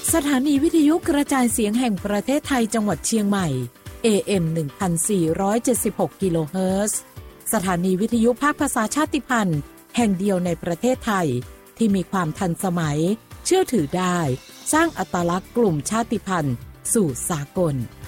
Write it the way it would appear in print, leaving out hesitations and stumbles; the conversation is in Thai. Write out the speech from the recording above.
สถานีวิทยุกระจายเสียงแห่งประเทศไทยจังหวัดเชียงใหม่ AM 1476 กิโลเฮิรตซ์สถานีวิทยุภาคภาษาชาติพันธุ์แห่งเดียวในประเทศไทยที่มีความทันสมัยเชื่อถือได้สร้างอัตลักษณ์กลุ่มชาติพันธุ์สู่สากล